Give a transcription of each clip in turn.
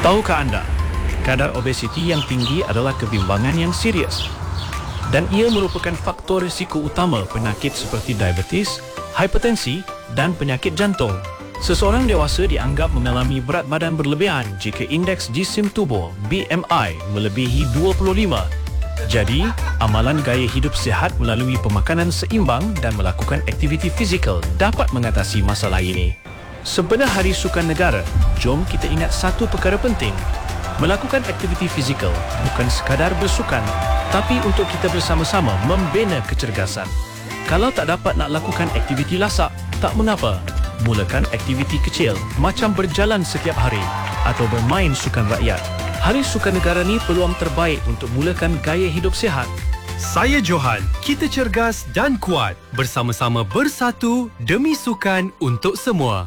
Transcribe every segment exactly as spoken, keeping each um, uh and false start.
Tahukah anda, kadar obesiti yang tinggi adalah kebimbangan yang serius dan ia merupakan faktor risiko utama penyakit seperti diabetes, hipertensi dan penyakit jantung. Seseorang dewasa dianggap mengalami berat badan berlebihan jika indeks jisim tubuh B M I melebihi dua puluh lima. Jadi, amalan gaya hidup sihat melalui pemakanan seimbang dan melakukan aktiviti fizikal dapat mengatasi masalah ini. Sempena Hari Sukan Negara, jom kita ingat satu perkara penting. Melakukan aktiviti fizikal bukan sekadar bersukan, tapi untuk kita bersama-sama membina kecergasan. Kalau tak dapat nak lakukan aktiviti lasak, tak mengapa. Mulakan aktiviti kecil macam berjalan setiap hari atau bermain sukan rakyat. Hari Sukan Negara ni peluang terbaik untuk mulakan gaya hidup sihat. Saya Johan, kita cergas dan kuat. Bersama-sama bersatu demi sukan untuk semua.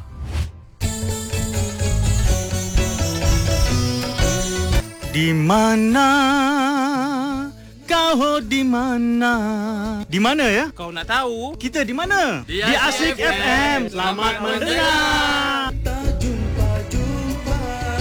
Di mana kau di mana? Di mana ya? Kau nak tahu? Kita di mana? Di Di Asik Asik F F M. M. Selamat mendengar. Kita jumpa-jumpa,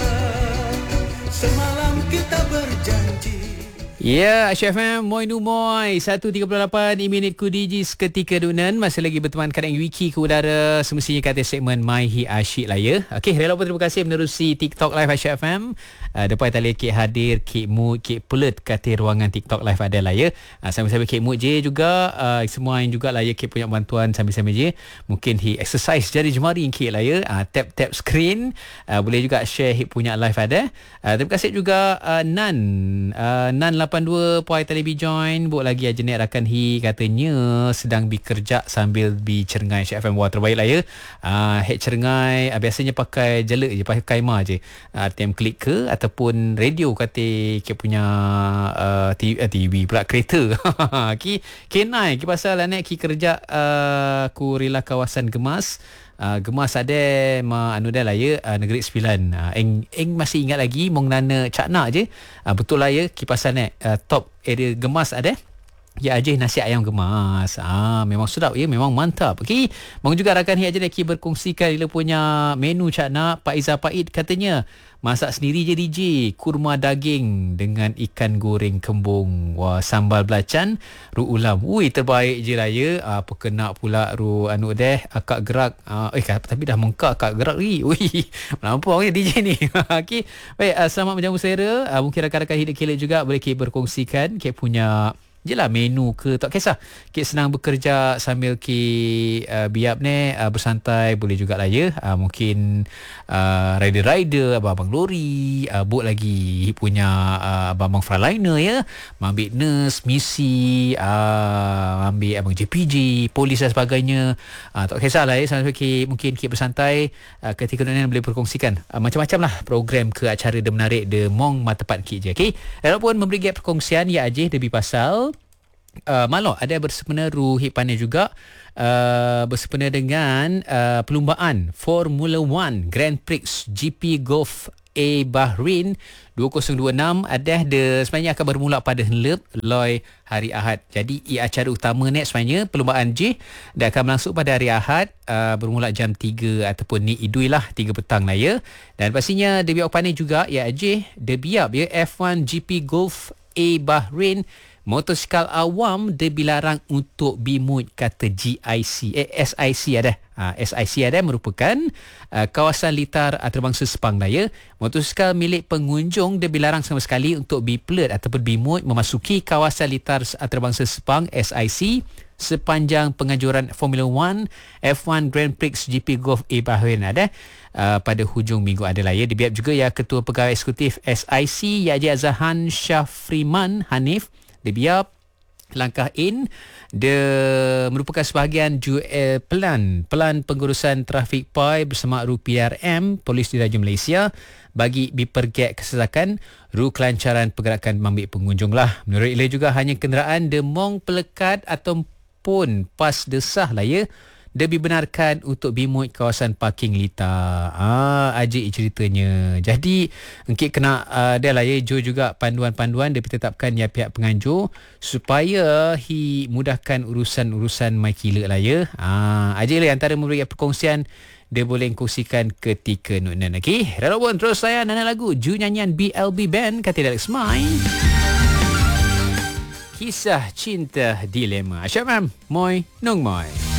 semalam kita berjanji. Ya, Asik F M, moi nu moi. satu tiga puluh lapan minit ku D J seketika dunan. Masih lagi bertemankan dengan Wiki ke udara. Semestinya kata segmen My Hi Asyik lah ya. Okey, rela pun terima kasih menerusi TikTok Live Asik F M. Uh, depan tali Kek hadir, Kek Mood, Kek Pulut kata ruangan TikTok Live ada lah ya. Uh, sambil-sambil Kek Mood je juga. Uh, semua yang juga lah ya, Kek punya bantuan sambil-sambil je. Mungkin hi exercise jari jemari Kek lah ya. Uh, tap-tap screen. Uh, boleh juga share Kek punya live ada. Uh, terima kasih juga uh, Nan. Uh, Nan lapan dua puai telebi join. Buk lagi aja net rakan hi katanya sedang bekerja sambil bicerengai Syed F M. Wah, terbaik lah ya. Uh, Hek cerengai uh, biasanya pakai jelek je, pakai kaima je. Uh, T M klik ke ataupun radio kata ke punya uh, T V, uh, T V pula kereta. Ki kenai ki pasal anak ki kerja uh, ku rela kawasan Gemas. Uh, Gemas ada ma anu dah lah ya, uh, Negeri Sembilan. Uh, eng eng masih ingat lagi mong nana cak nak je. Uh, betul lah ya, ki pasal nak uh, top area Gemas ada. Ya aja nasi ayam Gemas. Ah, memang sedap ya, memang mantap. Okey, mau juga rakan hi aja nak berkongsikan dia punya menu cak nak. Pak Iza Paid katanya masak sendiri je D J, kurma daging dengan ikan goreng kembung. Wah, sambal belacan, ru ulam. Ui, terbaik je lah ya. Ah, apa kena pula ru anu deh, akak gerak. Ah, eh tapi dah mengkak akak gerak lagi. Ui, melampau ya D J ni. Okey. Baik, uh, selamat menjamu selera. Uh, mungkin rakan-rakan hidup kilat juga boleh kita berkongsikan kita punya jelah menu ke tak kisah. Kek senang bekerja sambil ke uh, biap ni uh, bersantai boleh jugalah ya. Uh, mungkin uh, rider-rider, abang-abang lori, uh, bot lagi punya uh, abang-abang frontliner ya. Ambil nurse, misi, uh, ambil abang J P J, polis dan sebagainya. Uh, tak kisahlah ya, sambil ke mungkin ke bersantai uh, ketika ni boleh berkongsikan uh, macam-macam lah program ke acara dia menarik de mong matepat kit je. Okey. Walaupun memberi gap perkongsian ya aja lebih pasal Uh, Malok ada bersempena Ruhit Pandai juga uh, bersempena dengan uh, perlumbaan Formula One Grand Prix G P Gulf A Bahrain dua ribu dua puluh enam ada de sebenarnya akan bermula pada Henlep Loy hari Ahad. Jadi ia acara utama ni sebenarnya perlumbaan J dia akan berlangsung pada hari Ahad uh, bermula jam tiga ataupun ni idui lah tiga petang lah ya. Dan pastinya de biak pandai juga ya J de biak ya F one G P Gulf A Bahrain. Motosikal awam dia dilarang untuk bimut kata G I C eh, S I C ada. Ha, S I C ada merupakan uh, kawasan litar antarabangsa Sepang lah ya. Motosikal milik pengunjung dia dilarang sama sekali untuk biplet ataupun bimut memasuki kawasan litar antarabangsa Sepang S I C sepanjang penganjuran Formula One F one Grand Prix G P Gulf A Bahrain ada. Uh, pada hujung minggu adalah ya. Dibiap juga ya Ketua Pegawai Eksekutif S I C ya Haji Azhan Syafriman Hanif. Dia biar langkah in dia merupakan sebahagian ju, eh, pelan pelan pengurusan trafik P A I bersama Ru P R M Polis Diraja Malaysia bagi dipergiat kesesakan ru kelancaran pergerakan ambil pengunjung lah. Menurut ia juga hanya kenderaan demong pelekat ataupun pas desah lah ya dia dibenarkan untuk bimut kawasan parking litar. Ah, ajik ceritanya. Jadi, engkit kena uh, dah lah ya, Jo juga panduan-panduan dia ditetapkan ya pihak penganjur supaya hi mudahkan urusan-urusan mai kila lah ya. Ah, ajik lah antara memberi perkongsian dia boleh kongsikan ketika Nunan. Okey, rela pun terus saya nana lagu Ju nyanyian B L B Band kata Alex Mai. Kisah Cinta Dilema. Asyik mam, moi, nung moi.